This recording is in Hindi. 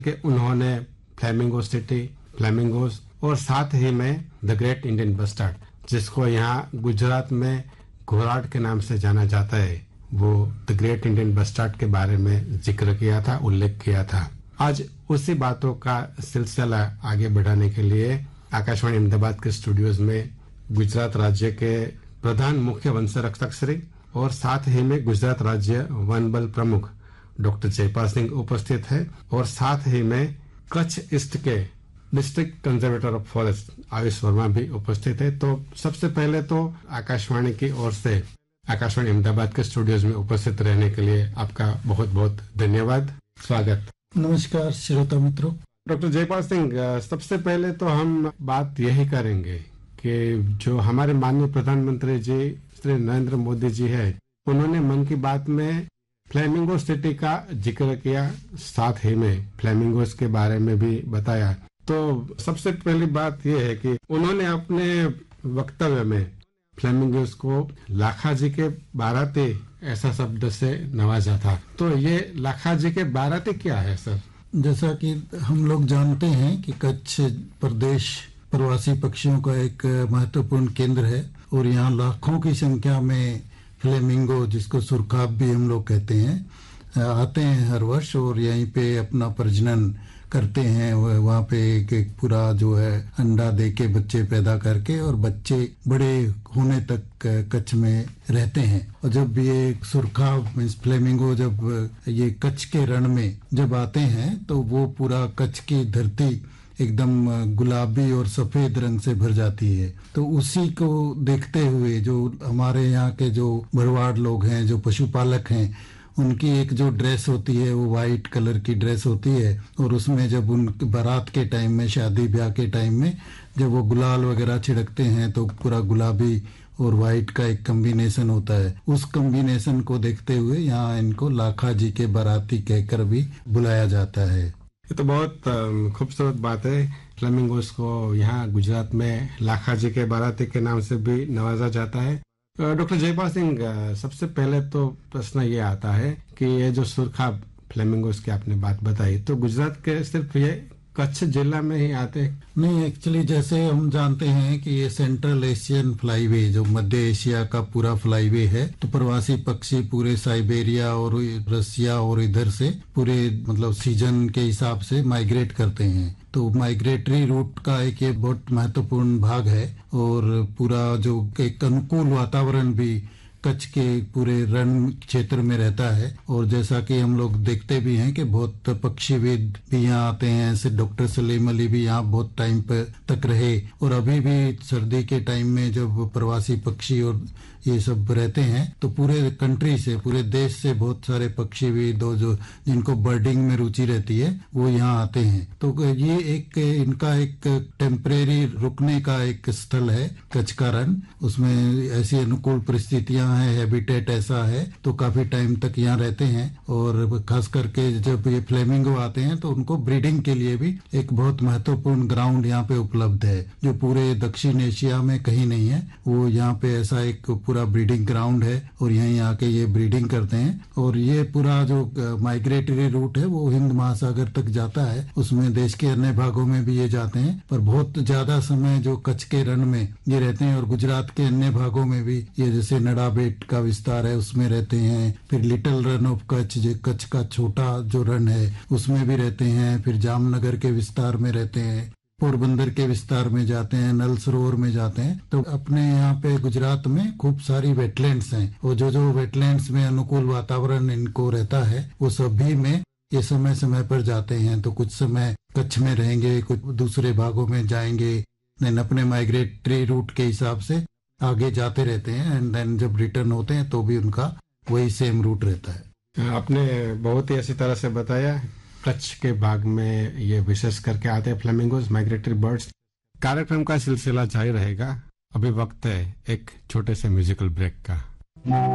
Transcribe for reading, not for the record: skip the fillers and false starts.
कि उन्होंने फ्लेमिंगो सिटी, फ्लेमिंगोस और साथ ही में द ग्रेट इंडियन बस्टर्ड, जिसको यहाँ गुजरात में घोराड के नाम से जाना जाता है, वो द ग्रेट इंडियन बस्टर्ड के बारे में जिक्र किया था, उल्लेख किया था। आज उसी बातों का सिलसिला आगे बढ़ाने के लिए आकाशवाणी अहमदाबाद के स्टूडियोज में गुजरात राज्य के प्रधान मुख्य वन संरक्षक श्री और साथ ही में गुजरात राज्य वन बल प्रमुख डॉक्टर जयपाल सिंह उपस्थित है और साथ ही में कच्छ ईस्ट के district conservator of forest Ayush Verma भी उपस्थित है। तो सबसे पहले तो आकाशवाणी की ओर से आकाशवाणी अहमदाबाद के स्टूडियोज में उपस्थित रहने के लिए आपका बहुत बहुत धन्यवाद, स्वागत। नमस्कार श्रोता मित्रों। डॉक्टर जयपाल सिंह, सबसे पहले तो हम बात यही करेंगे कि जो हमारे माननीय प्रधानमंत्री जी श्री नरेंद्र मोदी जी है, उन्होंने मन की बात में फ्लेमिंगो सिटी का जिक्र किया, साथ ही में फ्लेमिंगोस के बारे में भी बताया। तो सबसे पहली बात यह है कि उन्होंने अपने वक्तव्य में फ्लेमिंगोस को लाखाजी के बाराती ऐसा शब्द से नवाजा था। तो ये लाखाजी के बाराती क्या है सर? जैसा कि हम लोग जानते हैं कि कच्छ प्रदेश प्रवासी पक्षियों का एक महत्वपूर्ण केंद्र है और यहाँ लाखों की संख्या में फ्लेमिंगो, जिसको सुरखाब भी हम लोग कहते हैं, आते हैं हर वर्ष और यहीं पे अपना प्रजनन करते हैं। वहाँ पे एक पूरा जो है अंडा दे के बच्चे पैदा करके और बच्चे बड़े होने तक कच्छ में रहते हैं। और जब ये सुरखाब मीन्स फ्लेमिंगो जब ये कच्छ के रण में जब आते हैं तो वो पूरा कच्छ की धरती एकदम गुलाबी और सफेद रंग से भर जाती है। तो उसी को देखते हुए जो हमारे यहाँ के जो भरवाड़ लोग हैं, जो पशुपालक हैं, उनकी एक जो ड्रेस होती है वो वाइट कलर की ड्रेस होती है और उसमें जब उन बारात के टाइम में, शादी ब्याह के टाइम में जब वो गुलाल वगैरह छिड़कते हैं तो पूरा गुलाबी और वाइट का एक कॉम्बिनेशन होता है। उस कॉम्बिनेशन को देखते हुए यहाँ इनको लाखाजी के बाराती कहकर भी बुलाया जाता है। ये तो बहुत खूबसूरत बात है। फ्लेमिंगोस को यहाँ गुजरात में लाखाजी के बाराती के नाम से भी नवाजा जाता है। डॉक्टर जयपाल सिंह, सबसे पहले तो प्रश्न ये आता है कि ये जो सुरखाब फ्लेमिंगोस की आपने बात बताई, तो गुजरात के सिर्फ ये कच्छ जिला में ही आते हैं? नहीं, एक्चुअली जैसे हम जानते हैं कि ये सेंट्रल एशियन फ्लाईवे, जो मध्य एशिया का पूरा फ्लाईवे है, तो प्रवासी पक्षी पूरे साइबेरिया और रसिया और इधर से पूरे मतलब सीजन के हिसाब से माइग्रेट करते हैं। तो माइग्रेटरी रूट का एक ये बहुत महत्वपूर्ण भाग है और पूरा जो एक अनुकूल वातावरण भी कच्छ के पूरे रण क्षेत्र में रहता है। और जैसा कि हम लोग देखते भी हैं कि बहुत पक्षीविद भी यहाँ आते हैं, ऐसे डॉक्टर सलीम अली भी यहाँ बहुत टाइम तक रहे और अभी भी सर्दी के टाइम में जब प्रवासी पक्षी और ये सब रहते हैं तो पूरे कंट्री से, पूरे देश से बहुत सारे पक्षीविद और जो जिनको बर्डिंग में रुचि रहती है वो यहाँ आते हैं। तो ये एक इनका एक टेम्परेरी रुकने का एक स्थल है कच्छ का रण। उसमें ऐसी अनुकूल परिस्थितियां हैं, हैबिटेट ऐसा है, तो काफी टाइम तक यहाँ रहते हैं। और खास करके जब ये फ्लेमिंगो आते हैं तो उनको ब्रीडिंग के लिए भी एक बहुत महत्वपूर्ण ग्राउंड यहाँ पे उपलब्ध है, जो पूरे दक्षिण एशिया में कहीं नहीं है। वो यहाँ पे ऐसा एक पूरा ब्रीडिंग ग्राउंड है और यहीं आके ये ब्रीडिंग करते हैं। और ये पूरा जो माइग्रेटरी रूट है वो हिंद महासागर तक जाता है, उसमें देश के अन्य भागों में भी ये जाते हैं, पर बहुत ज्यादा समय जो कच्छ के रण में ये रहते हैं। और गुजरात के अन्य भागों में भी ये जैसे नड़ाबेट का विस्तार है उसमें रहते हैं, फिर लिटिल रन ऑफ कच्छ जो कच्छ का छोटा जो रण है उसमें भी रहते हैं, फिर जामनगर के विस्तार में रहते हैं, पोरबंदर के विस्तार में जाते हैं, नल सरोवर में जाते हैं। तो अपने यहाँ पे गुजरात में खूब सारी वेटलैंड्स हैं और जो वेटलैंड्स में अनुकूल वातावरण इनको रहता है वो सभी में ये समय समय पर जाते हैं। तो कुछ समय कच्छ में रहेंगे, कुछ दूसरे भागों में जाएंगे, देन अपने माइग्रेटरी रूट के हिसाब से आगे जाते रहते हैं एंड देन जब रिटर्न होते हैं तो भी उनका वही सेम रूट रहता है। आपने बहुत ही अच्छी तरह से बताया। कच्छ के भाग में ये विशेष करके आते हैं फ्लेमिंगोस, माइग्रेटरी बर्ड्स। कार्यक्रम का सिलसिला जारी रहेगा। अभी वक्त है एक छोटे से म्यूजिकल ब्रेक का।